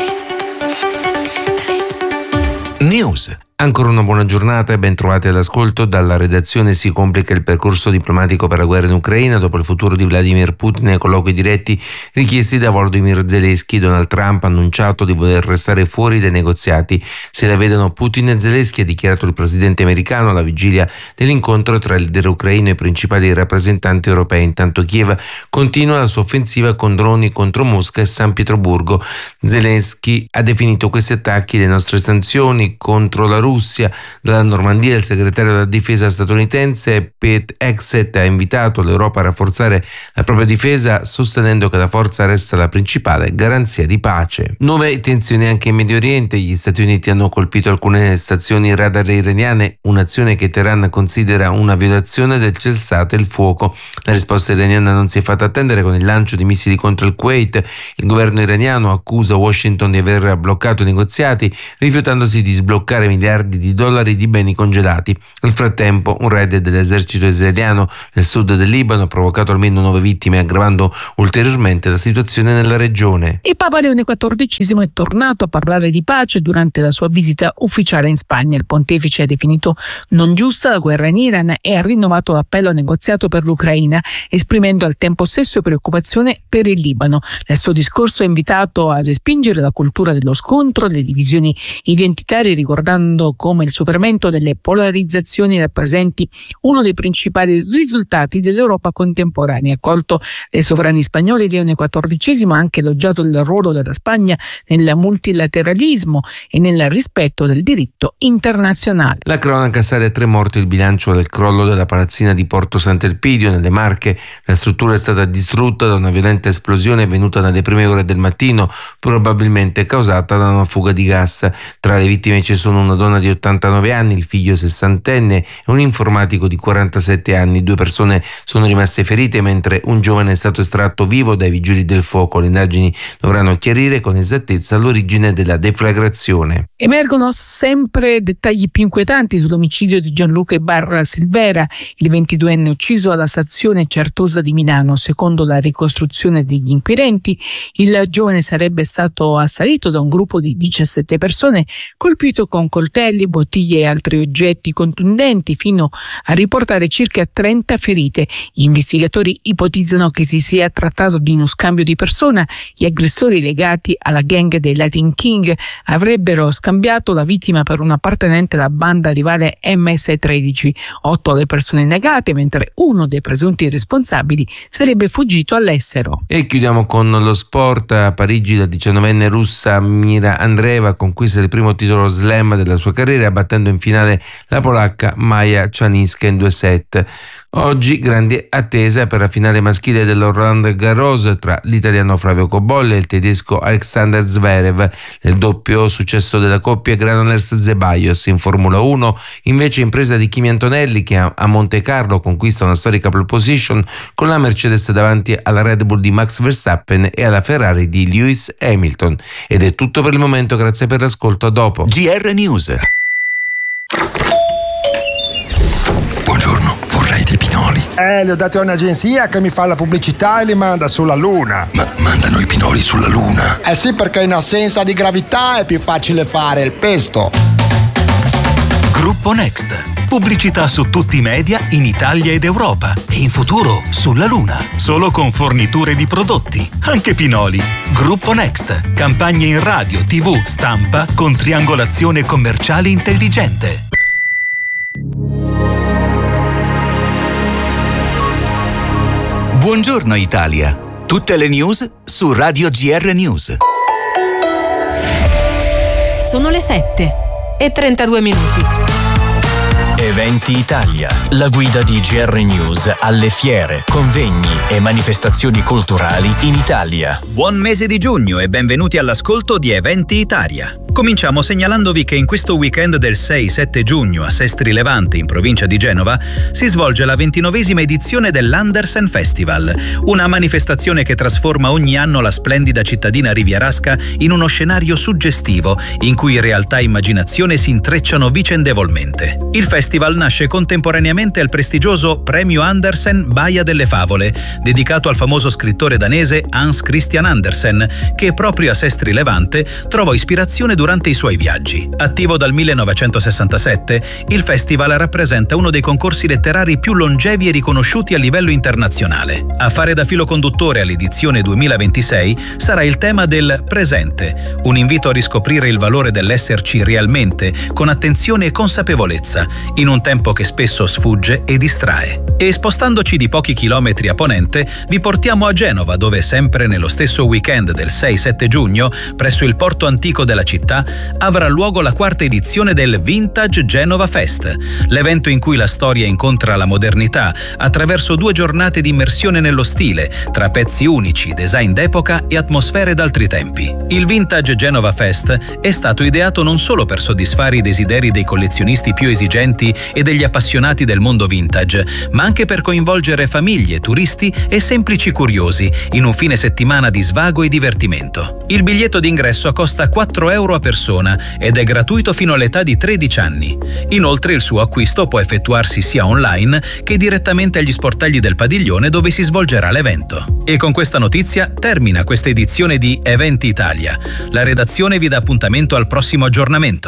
News. Ancora una buona giornata e ben trovati all'ascolto. Dalla redazione si complica il percorso diplomatico per la guerra in Ucraina dopo il futuro di Vladimir Putin e i colloqui diretti richiesti da Volodymyr Zelensky. Donald Trump ha annunciato di voler restare fuori dai negoziati se la vedono Putin e Zelensky, ha dichiarato il presidente americano alla vigilia dell'incontro tra il leader ucraino e i principali rappresentanti europei. Intanto Kiev continua la sua offensiva con droni contro Mosca e San Pietroburgo. Zelensky ha definito questi attacchi le nostre sanzioni contro la Russia. Dalla Normandia il segretario della difesa statunitense Pete Hegseth ha invitato l'Europa a rafforzare la propria difesa, sostenendo che la forza resta la principale garanzia di pace. Nuove tensioni anche in Medio Oriente. Gli Stati Uniti hanno colpito alcune stazioni radar iraniane, un'azione che Teheran considera una violazione del cessate il fuoco. La risposta iraniana non si è fatta attendere con il lancio di missili contro il Kuwait. Il governo iraniano accusa Washington di aver bloccato i negoziati, rifiutandosi di sbloccare miliardi miliardi di dollari di beni congelati. Nel frattempo un raid dell'esercito israeliano nel sud del Libano ha provocato almeno nove vittime, aggravando ulteriormente la situazione nella regione. Il Papa Leone quattordicesimo è tornato a parlare di pace durante la sua visita ufficiale in Spagna. Il pontefice ha definito non giusta la guerra in Iran e ha rinnovato l'appello al negoziato per l'Ucraina, esprimendo al tempo stesso preoccupazione per il Libano. Nel suo discorso ha invitato a respingere la cultura dello scontro, le divisioni identitarie, ricordando come il superamento delle polarizzazioni rappresenti uno dei principali risultati dell'Europa contemporanea. Accolto dai sovrani spagnoli, Leone quattordicesimo ha anche elogiato il ruolo della Spagna nel multilateralismo e nel rispetto del diritto internazionale. La cronaca sale a tre morti il bilancio del crollo della palazzina di Porto Sant'Elpidio nelle Marche. La struttura è stata distrutta da una violenta esplosione avvenuta nelle prime ore del mattino, probabilmente causata da una fuga di gas. Tra le vittime ci sono una donna di ottantanove anni, il figlio sessantenne e un informatico di quarantasette anni. Due persone sono rimaste ferite, mentre un giovane è stato estratto vivo dai vigili del fuoco. Le indagini dovranno chiarire con esattezza l'origine della deflagrazione. Emergono sempre dettagli più inquietanti sull'omicidio di Gianluca Ibarra Silvera, il ventiduenne ucciso alla stazione Certosa di Milano. Secondo la ricostruzione degli inquirenti, il giovane sarebbe stato assalito da un gruppo di diciassette persone, colpito con coltelli, bottiglie e altri oggetti contundenti, fino a riportare circa trenta ferite. Gli investigatori ipotizzano che si sia trattato di uno scambio di persona. Gli aggressori legati alla gang dei Latin King avrebbero scambiato la vittima per un appartenente alla banda rivale M S tredici. Otto le persone indagate, mentre uno dei presunti responsabili sarebbe fuggito all'estero. E chiudiamo con lo sport. A Parigi la diciannovenne russa Mira Andreeva conquista il primo titolo slam della sua carriera, battendo in finale la polacca Maja Czaniska in due set. Oggi grande attesa per la finale maschile dell'Roland Garros tra l'italiano Flavio Cobolle e il tedesco Alexander Zverev. Nel doppio successo della coppia Granollers-Zeballos. In Formula uno invece impresa di Kimi Antonelli, che a Monte Carlo conquista una storica pole position con la Mercedes davanti alla Red Bull di Max Verstappen e alla Ferrari di Lewis Hamilton. Ed è tutto per il momento, grazie per l'ascolto, a dopo. G R News. Buongiorno, vorrei dei pinoli. Eh, li ho dati a un'agenzia che mi fa la pubblicità e li manda sulla Luna. Ma mandano i pinoli sulla Luna? Eh sì, perché in assenza di gravità è più facile fare il pesto. Gruppo Next. Pubblicità su tutti i media in Italia ed Europa e in futuro sulla Luna. Solo con forniture di prodotti, anche pinoli. Gruppo Next. Campagne in radio, tivù, stampa con triangolazione commerciale intelligente. Buongiorno Italia. Tutte le news su Radio G R News. Sono le sette e trentadue minuti. Eventi Italia, la guida di G R News alle fiere, convegni e manifestazioni culturali in Italia. Buon mese di giugno e benvenuti all'ascolto di Eventi Italia. Cominciamo segnalandovi che in questo weekend del sei sette giugno a Sestri Levante, in provincia di Genova, si svolge la ventinovesima edizione dell'Andersen Festival, una manifestazione che trasforma ogni anno la splendida cittadina rivierasca in uno scenario suggestivo in cui realtà e immaginazione si intrecciano vicendevolmente. Il festival nasce contemporaneamente al prestigioso Premio Andersen Baia delle Favole, dedicato al famoso scrittore danese Hans Christian Andersen, che proprio a Sestri Levante trovò ispirazione durante i suoi viaggi. Attivo dal millenovecentosessantasette, il festival rappresenta uno dei concorsi letterari più longevi e riconosciuti a livello internazionale. A fare da filo conduttore all'edizione duemilaventisei sarà il tema del presente, un invito a riscoprire il valore dell'esserci realmente, con attenzione e consapevolezza, in un tempo che spesso sfugge e distrae. E spostandoci di pochi chilometri a ponente, vi portiamo a Genova, dove sempre nello stesso weekend del sei sette giugno, presso il porto antico della città, avrà luogo la quarta edizione del Vintage Genova Fest, l'evento in cui la storia incontra la modernità attraverso due giornate di immersione nello stile, tra pezzi unici, design d'epoca e atmosfere d'altri tempi. Il Vintage Genova Fest è stato ideato non solo per soddisfare i desideri dei collezionisti più esigenti e degli appassionati del mondo vintage, ma anche per coinvolgere famiglie, turisti e semplici curiosi in un fine settimana di svago e divertimento. Il biglietto d'ingresso costa quattro euro a persona ed è gratuito fino all'età di tredici anni. Inoltre il suo acquisto può effettuarsi sia online che direttamente agli sportelli del padiglione dove si svolgerà l'evento. E con questa notizia termina questa edizione di Eventi Italia. La redazione vi dà appuntamento al prossimo aggiornamento.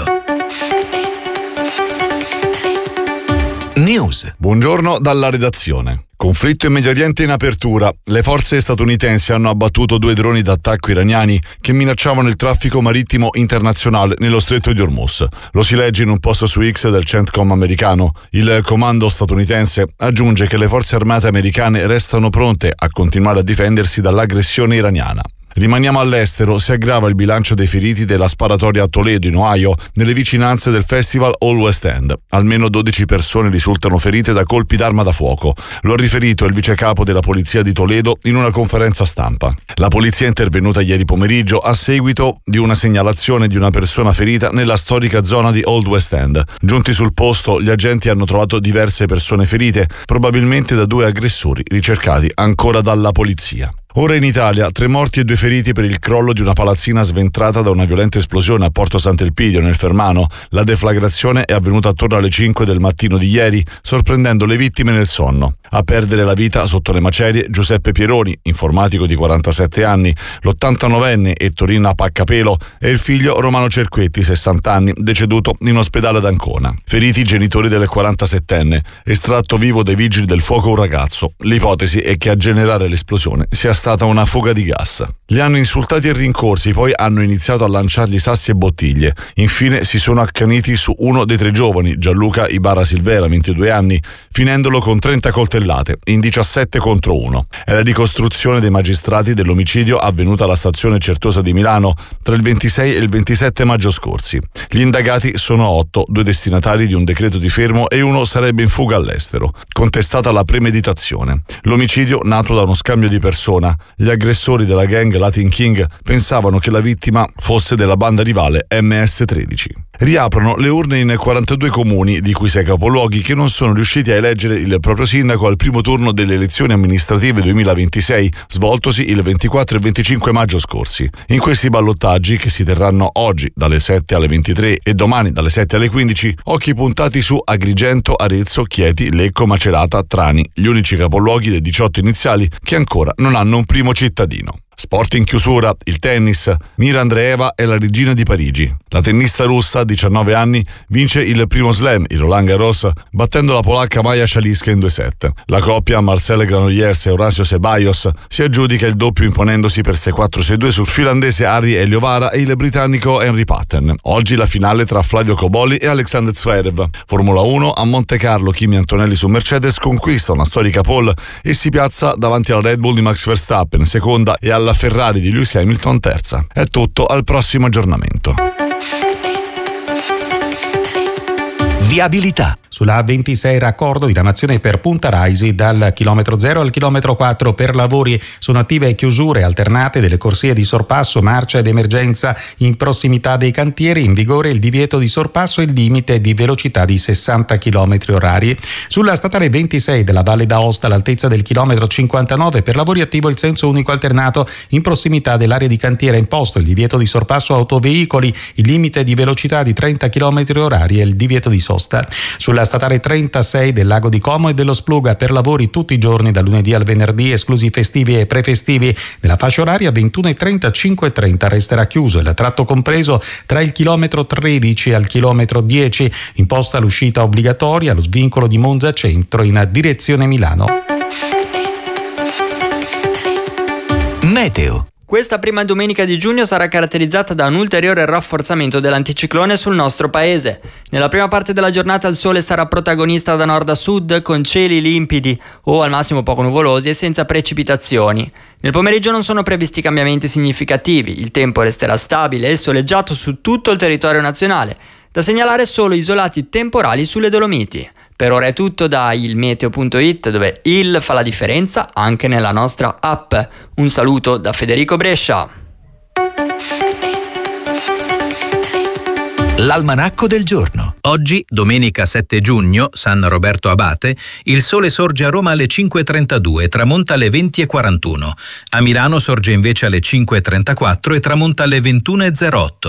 News. Buongiorno dalla redazione. Conflitto in Medio Oriente in apertura. Le forze statunitensi hanno abbattuto due droni d'attacco iraniani che minacciavano il traffico marittimo internazionale nello stretto di Hormuz. Lo si legge in un post su X del CENTCOM americano. Il comando statunitense aggiunge che le forze armate americane restano pronte a continuare a difendersi dall'aggressione iraniana. Rimaniamo all'estero, si aggrava il bilancio dei feriti della sparatoria a Toledo, in Ohio, nelle vicinanze del festival All West End. Almeno dodici persone risultano ferite da colpi d'arma da fuoco. Lo ha riferito il vicecapo della polizia di Toledo in una conferenza stampa. La polizia è intervenuta ieri pomeriggio a seguito di una segnalazione di una persona ferita nella storica zona di Old West End. Giunti sul posto, gli agenti hanno trovato diverse persone ferite, probabilmente da due aggressori ricercati ancora dalla polizia. Ora in Italia, tre morti e due feriti per il crollo di una palazzina sventrata da una violenta esplosione a Porto Sant'Elpidio, nel Fermano. La deflagrazione è avvenuta attorno alle cinque del mattino di ieri, sorprendendo le vittime nel sonno. A perdere la vita sotto le macerie Giuseppe Pieroni, informatico di quarantasette anni, l'ottantanovenne Ettorina Paccapelo e il figlio Romano Cerquetti, sessanta anni, deceduto in ospedale ad Ancona. Feriti i genitori del quarantasettenne, estratto vivo dai vigili del fuoco un ragazzo. L'ipotesi è che a generare l'esplosione sia stata una fuga di gas. Li hanno insultati e rincorsi, poi hanno iniziato a lanciargli sassi e bottiglie. Infine si sono accaniti su uno dei tre giovani, Gianluca Ibarra Silvera, ventidue anni, finendolo con trenta coltellate, in diciassette contro uno. È la ricostruzione dei magistrati dell'omicidio avvenuta alla stazione Certosa di Milano tra il ventisei e il ventisette maggio scorsi. Gli indagati sono otto, due destinatari di un decreto di fermo e uno sarebbe in fuga all'estero. Contestata la premeditazione. L'omicidio nato da uno scambio di persona. Gli aggressori della gang Latin King pensavano che la vittima fosse della banda rivale M S tredici. Riaprono le urne in quarantadue comuni, di cui sei capoluoghi che non sono riusciti a eleggere il proprio sindaco al primo turno delle elezioni amministrative duemilaventisei, svoltosi il ventiquattro e venticinque maggio scorsi. In questi ballottaggi, che si terranno oggi dalle sette alle ventitré e domani dalle sette alle quindici, occhi puntati su Agrigento, Arezzo, Chieti, Lecco, Macerata, Trani, gli unici capoluoghi dei diciotto iniziali che ancora non hanno un primo cittadino. Sport in chiusura, il tennis. Mira Andreeva è la regina di Parigi. La tennista russa, diciannove anni, vince il primo slam, il Roland Garros, battendo la polacca Maja Szaliska in due set. La coppia Marcel Granollers e Horacio Ceballos si aggiudica il doppio imponendosi per sei quattro sei due sul finlandese Harry Eliovara e il britannico Henry Patten. Oggi la finale tra Flavio Cobolli e Alexander Zverev. Formula uno, a Monte Carlo Kimi Antonelli su Mercedes conquista una storica pole e si piazza davanti alla Red Bull di Max Verstappen, seconda, e alla la Ferrari di Lewis Hamilton terza. È tutto, al prossimo aggiornamento. Viabilità. Sulla A ventisei raccordo diramazione per Punta Raisi dal chilometro zero al chilometro quattro per lavori. Sono attive chiusure alternate delle corsie di sorpasso, marcia ed emergenza in prossimità dei cantieri. In vigore il divieto di sorpasso e il limite di velocità di sessanta chilometri orari. Sulla statale ventisei della Valle d'Aosta all'altezza del chilometro cinquantanove per lavori attivo il senso unico alternato in prossimità dell'area di cantiere. Imposto il divieto di sorpasso autoveicoli, il limite di velocità di trenta chilometri orari e il divieto di sosta. Sulla statale trentasei del Lago di Como e dello Spluga per lavori tutti i giorni dal lunedì al venerdì, esclusi festivi e prefestivi. Nella fascia oraria ventuno e trenta, cinque e trenta resterà chiuso il tratto compreso tra il chilometro tredici al chilometro dieci, imposta l'uscita obbligatoria allo svincolo di Monza Centro in direzione Milano. Meteo. Questa prima domenica di giugno sarà caratterizzata da un ulteriore rafforzamento dell'anticiclone sul nostro paese. Nella prima parte della giornata il sole sarà protagonista da nord a sud con cieli limpidi o al massimo poco nuvolosi e senza precipitazioni. Nel pomeriggio non sono previsti cambiamenti significativi, il tempo resterà stabile e soleggiato su tutto il territorio nazionale. Da segnalare solo isolati temporali sulle Dolomiti. Per ora è tutto da ilmeteo punto it, dove il fa la differenza anche nella nostra app. Un saluto da Federico Brescia. L'almanacco del giorno. Oggi, domenica sette giugno, San Roberto Abate, il sole sorge a Roma alle cinque e trentadue e tramonta alle venti e quarantuno. A Milano sorge invece alle cinque e trentaquattro e tramonta alle ventuno e zero otto.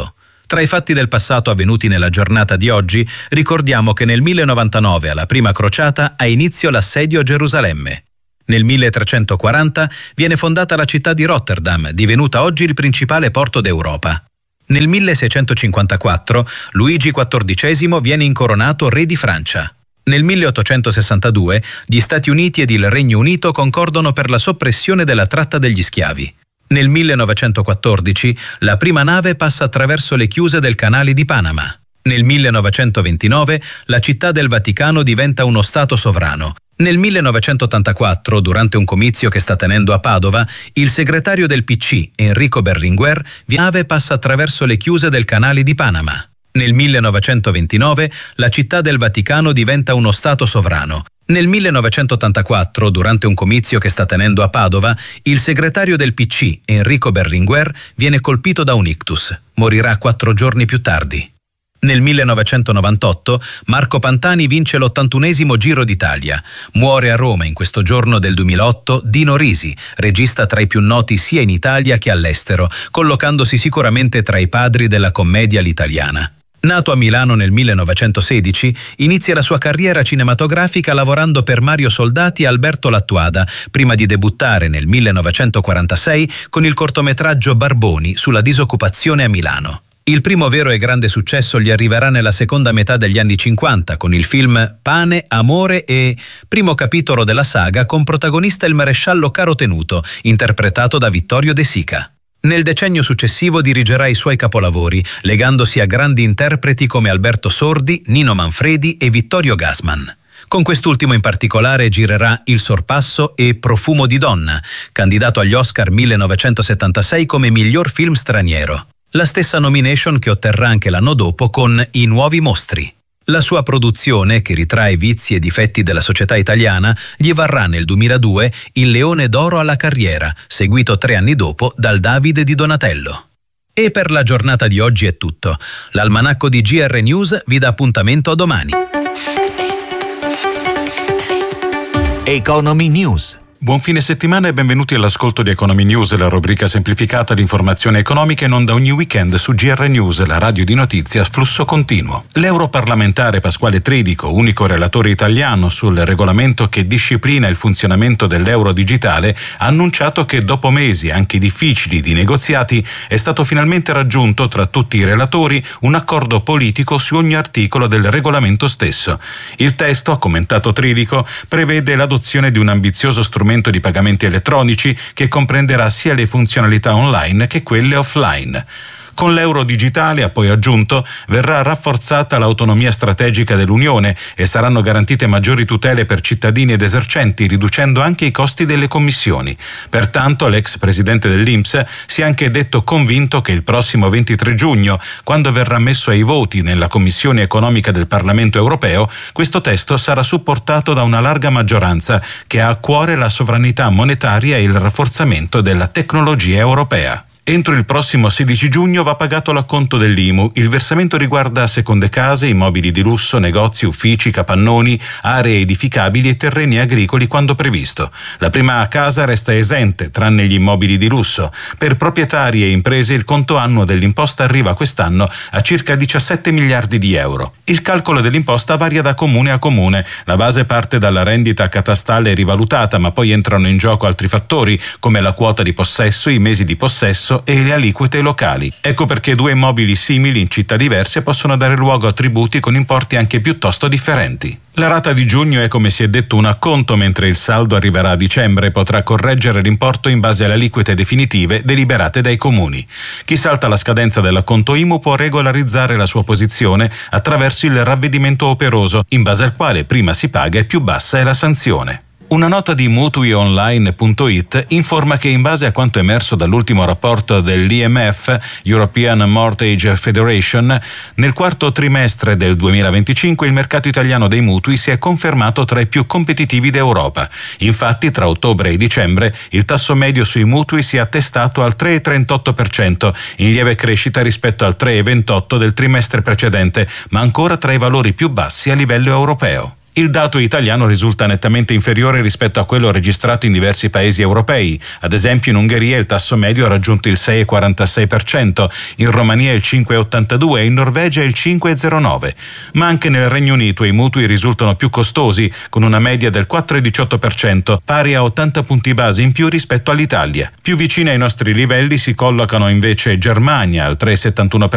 Tra i fatti del passato avvenuti nella giornata di oggi, ricordiamo che nel millenovantanove, alla prima crociata, ha inizio l'assedio a Gerusalemme. Nel milletrecentoquaranta viene fondata la città di Rotterdam, divenuta oggi il principale porto d'Europa. Nel milleseicentocinquantaquattro Luigi quattordicesimo viene incoronato re di Francia. Nel milleottocentosessantadue gli Stati Uniti ed il Regno Unito concordano per la soppressione della tratta degli schiavi. Nel millenovecentoquattordici la prima nave passa attraverso le chiuse del Canale di Panama. Nel millenovecentoventinove la città del Vaticano diventa uno Stato sovrano. Nel millenovecentottantaquattro, durante un comizio che sta tenendo a Padova, il segretario del P C, Enrico Berlinguer, via nave passa attraverso le chiuse del Canale di Panama. Nel millenovecentoventinove la città del Vaticano diventa uno Stato sovrano. Nel millenovecentottantaquattro, durante un comizio che sta tenendo a Padova, il segretario del P C, Enrico Berlinguer, viene colpito da un ictus. Morirà quattro giorni più tardi. Nel millenovecentonovantotto Marco Pantani vince l'ottantunesimo Giro d'Italia. Muore a Roma in questo giorno del duemilaotto Dino Risi, regista tra i più noti sia in Italia che all'estero, collocandosi sicuramente tra i padri della commedia all'italiana. Nato a Milano nel millenovecentosedici, inizia la sua carriera cinematografica lavorando per Mario Soldati e Alberto Lattuada, prima di debuttare nel millenovecentoquarantasei con il cortometraggio Barboni sulla disoccupazione a Milano. Il primo vero e grande successo gli arriverà nella seconda metà degli anni cinquanta con il film Pane, Amore e primo capitolo della saga con protagonista il maresciallo Carotenuto, interpretato da Vittorio De Sica. Nel decennio successivo dirigerà i suoi capolavori, legandosi a grandi interpreti come Alberto Sordi, Nino Manfredi e Vittorio Gassman. Con quest'ultimo in particolare girerà Il Sorpasso e Profumo di donna, candidato agli Oscar millenovecentosettantasei come miglior film straniero. La stessa nomination che otterrà anche l'anno dopo con I Nuovi Mostri. La sua produzione, che ritrae vizi e difetti della società italiana, gli varrà nel duemiladue il Leone d'Oro alla carriera, seguito tre anni dopo dal Davide di Donatello. E per la giornata di oggi è tutto. L'almanacco di G R News vi dà appuntamento a domani. Economy News. Buon fine settimana e benvenuti all'ascolto di Economy News, la rubrica semplificata di informazione economica in onda ogni weekend su G R News, la radio di notizie a flusso continuo. L'europarlamentare Pasquale Tridico, unico relatore italiano sul regolamento che disciplina il funzionamento dell'euro digitale, ha annunciato che dopo mesi anche difficili di negoziati è stato finalmente raggiunto tra tutti i relatori un accordo politico su ogni articolo del regolamento stesso. Il testo, ha commentato Tridico, prevede l'adozione di un ambizioso strumento di pagamenti elettronici che comprenderà sia le funzionalità online che quelle offline. Con l'euro digitale, ha poi aggiunto, verrà rafforzata l'autonomia strategica dell'Unione e saranno garantite maggiori tutele per cittadini ed esercenti, riducendo anche i costi delle commissioni. Pertanto, l'ex presidente dell'I N P S si è anche detto convinto che il prossimo ventitré giugno, quando verrà messo ai voti nella Commissione economica del Parlamento europeo, questo testo sarà supportato da una larga maggioranza che ha a cuore la sovranità monetaria e il rafforzamento della tecnologia europea. Entro il prossimo sedici giugno va pagato l'acconto dell'I M U. Il versamento riguarda seconde case, immobili di lusso, negozi, uffici, capannoni, aree edificabili e terreni agricoli quando previsto. La prima casa resta esente, tranne gli immobili di lusso. Per proprietari e imprese il conto annuo dell'imposta arriva quest'anno a circa diciassette miliardi di euro. Il calcolo dell'imposta varia da comune a comune. La base parte dalla rendita catastale rivalutata, ma poi entrano in gioco altri fattori, come la quota di possesso, i mesi di possesso e le aliquote locali. Ecco perché due immobili simili in città diverse possono dare luogo a tributi con importi anche piuttosto differenti. La rata di giugno è, come si è detto, un acconto, mentre il saldo arriverà a dicembre e potrà correggere l'importo in base alle aliquote definitive deliberate dai comuni. Chi salta la scadenza dell'acconto I M U può regolarizzare la sua posizione attraverso il ravvedimento operoso, in base al quale prima si paga e più bassa è la sanzione. Una nota di mutuionline punto it informa che in base a quanto emerso dall'ultimo rapporto dell'I M F, European Mortgage Federation, nel quarto trimestre del duemilaventicinque il mercato italiano dei mutui si è confermato tra i più competitivi d'Europa. Infatti, tra ottobre e dicembre, il tasso medio sui mutui si è attestato al tre virgola trentotto per cento, in lieve crescita rispetto al tre virgola ventotto per cento del trimestre precedente, ma ancora tra i valori più bassi a livello europeo. Il dato italiano risulta nettamente inferiore rispetto a quello registrato in diversi paesi europei. Ad esempio in Ungheria il tasso medio ha raggiunto il sei virgola quarantasei per cento, in Romania il cinque virgola ottantadue e in Norvegia il cinque virgola zero nove. Ma anche nel Regno Unito i mutui risultano più costosi, con una media del quattro virgola diciotto per cento, pari a ottanta punti base in più rispetto all'Italia. Più vicine ai nostri livelli si collocano invece Germania al tre virgola settantuno per cento,